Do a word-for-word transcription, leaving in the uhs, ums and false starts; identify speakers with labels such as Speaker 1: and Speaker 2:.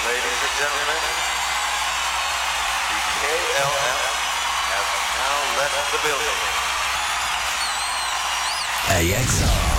Speaker 1: Ladies and gentlemen, the K L M has now left the building.
Speaker 2: A X R.